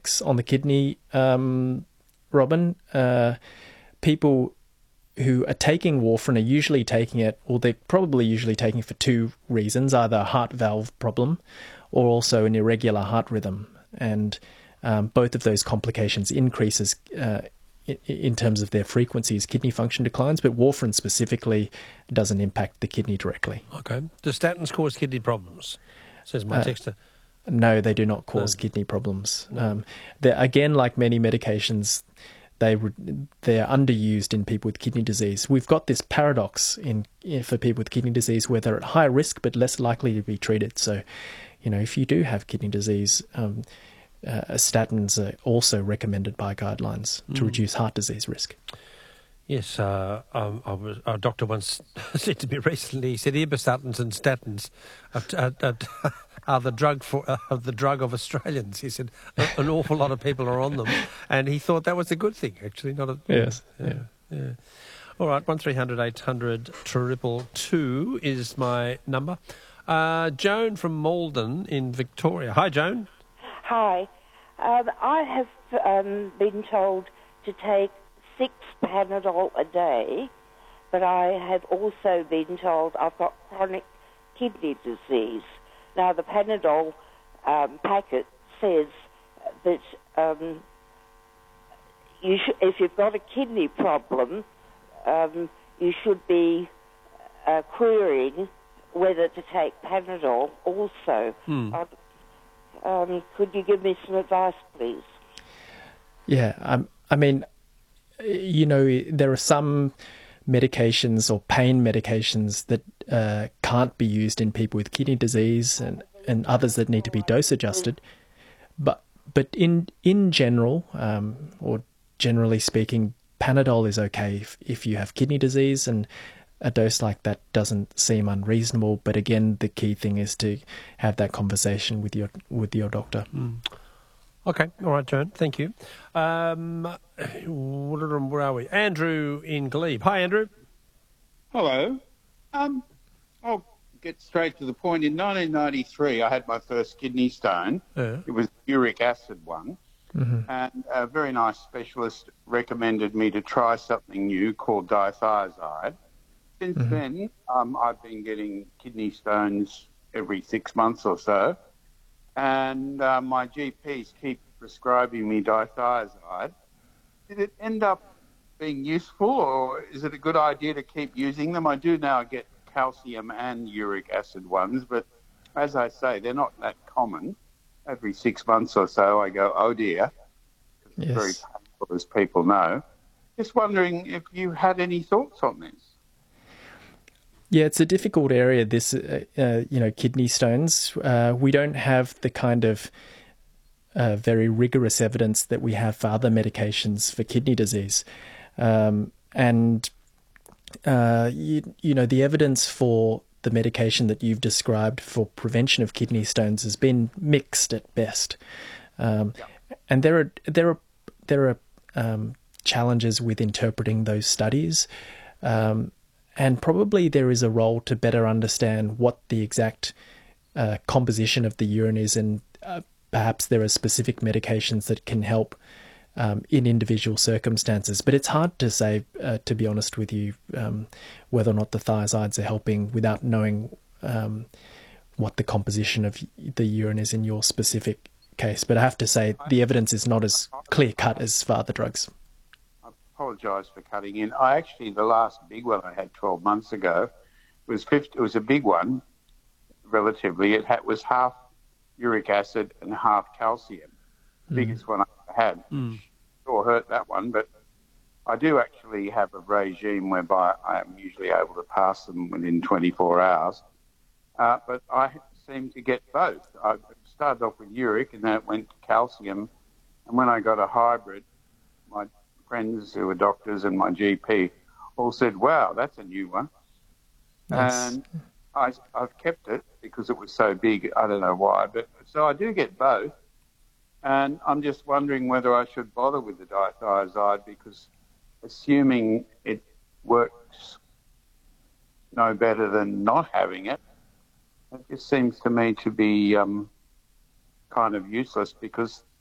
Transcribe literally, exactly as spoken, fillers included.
effects on the kidney, um, Robin. Uh, people who are taking warfarin are usually taking it, or they're probably usually taking it for two reasons, either a heart valve problem or also an irregular heart rhythm. And um, both of those complications increases uh, in, in terms of their frequencies, kidney function declines, but warfarin specifically doesn't impact the kidney directly. Okay. Do statins cause kidney problems? Says my Uh, texter. No, they do not cause No. kidney problems. Um, they're, again, like many medications, they they're underused in people with kidney disease. We've got this paradox in, in for people with kidney disease where they're at high risk but less likely to be treated. So, you know, if you do have kidney disease, um, uh, statins are also recommended by guidelines to Mm. reduce heart disease risk. Yes, uh, um, I was, our doctor once said to me recently, he said irbesartans and statins are, are, are, are the drug for uh, the drug of Australians. He said an awful lot of people are on them, and he thought that was a good thing, actually. Not a Yes. Yeah. Yeah. yeah. All right, one three hundred eight hundred triple two is my number. Uh, Joan from Malden in Victoria. Hi, Joan. Hi. Um, I have um, been told to take six Panadol a day, but I have also been told I've got chronic kidney disease. Now, the Panadol um, packet says that um, you sh- if you've got a kidney problem, um, you should be uh, querying whether to take Panadol also. Hmm. Uh, um, could you give me some advice, please? Yeah, um, I mean, you know, there are some medications or pain medications that uh, can't be used in people with kidney disease, and, and others that need to be dose adjusted. But but in in general, um, or generally speaking, Panadol is okay if, if you have kidney disease, and a dose like that doesn't seem unreasonable. But again, the key thing is to have that conversation with your with your doctor. Mm. Okay, all right, Joan, thank you. Um, where are we? Andrew in Glebe. Hi, Andrew. Hello. Um, I'll get straight to the point. In nineteen ninety-three, I had my first kidney stone. Yeah. It was uric acid one. Mm-hmm. And a very nice specialist recommended me to try something new called dithiazide. Since Mm-hmm. then, um, I've been getting kidney stones every six months or so. And uh, my G Ps keep prescribing me dithiazide. Did it end up being useful, or is it a good idea to keep using them? I do now get calcium and uric acid ones, but as I say, they're not that common. Every six months or so, I go, oh dear. It's Yes. very painful, as people know. Just wondering if you had any thoughts on this. Yeah, it's a difficult area, this, uh, uh, you know, kidney stones. Uh, we don't have the kind of uh, very rigorous evidence that we have for other medications for kidney disease. Um, and, uh, you, you know, the evidence for the medication that you've described for prevention of kidney stones has been mixed at best. Um, Yeah. And there are, there are, there are um, challenges with interpreting those studies. Um, And probably there is a role to better understand what the exact uh, composition of the urine is, and uh, perhaps there are specific medications that can help um, in individual circumstances. But it's hard to say, uh, to be honest with you, um, whether or not the thiazides are helping without knowing um, what the composition of the urine is in your specific case. But I have to say the evidence is not as clear-cut as for other drugs. Apologise for cutting in. I actually, the last big one I had twelve months ago was fifty. It was a big one, relatively. It had, was half uric acid and half calcium. Mm. Biggest one I ever had. Mm. Sure hurt that one, but I do actually have a regime whereby I am usually able to pass them within twenty-four hours. Uh, but I seem to get both. I started off with uric and then it went to calcium. And when I got a hybrid, my friends who were doctors and my G P all said, wow, that's a new one. Yes. And I, I've kept it because it was so big. I don't know why. But so I do get both. And I'm just wondering whether I should bother with the dithiazide, because assuming it works no better than not having it, it just seems to me to be um, kind of useless, because